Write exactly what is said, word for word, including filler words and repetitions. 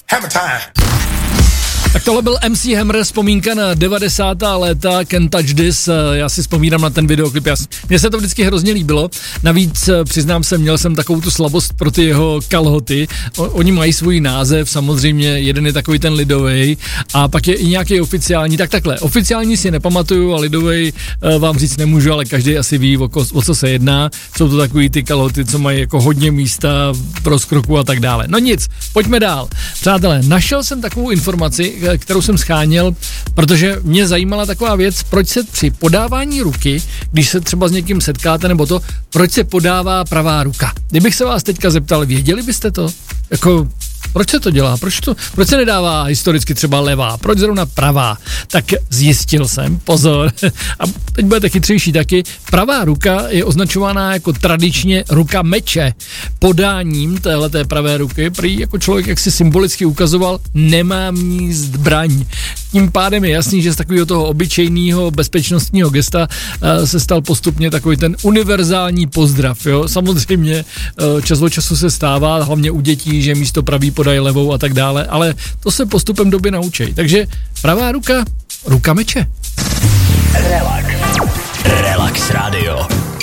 Hammer time. Tak tohle byl M C Hammer, vzpomínka na devadesátá léta, Can't Touch This, já si vzpomínám na ten videoklip, mně se to vždycky hrozně líbilo, navíc přiznám se, měl jsem takovou tu slabost pro ty jeho kalhoty, o, oni mají svůj název, samozřejmě jeden je takový ten lidovej a pak je i nějaký oficiální, tak takhle, oficiální si nepamatuju a lidovej vám říct nemůžu, ale každý asi ví, o, ko, o co se jedná, jsou to takový ty kalhoty, co mají jako hodně místa v rozkroku a tak dále. No nic, pojďme dál. Přátelé, našel jsem takovou informaci, kterou jsem scháněl, protože mě zajímala taková věc, proč se při podávání ruky, když se třeba s někým setkáte nebo to, proč se podává pravá ruka. Kdybych se vás teďka zeptal, věděli byste to? Jako, proč se to dělá? Proč, to, proč se nedává historicky třeba levá? Proč zrovna pravá? Tak zjistil jsem, pozor, a teď budete chytřejší taky, pravá ruka je označovaná jako tradičně ruka meče. Podáním téhleté pravé ruky, prý jako člověk, jak si symbolicky ukazoval, nemá mít zbraň. Tím pádem je jasný, že z takového toho obyčejného bezpečnostního gesta uh, se stal postupně takový ten univerzální pozdrav. Jo? Samozřejmě uh, čas od času se stává, hlavně u dětí, že místo pravý podají levou a tak dále, ale to se postupem doby naučí. Takže pravá ruka, ruka meče. Relax. Relax Radio.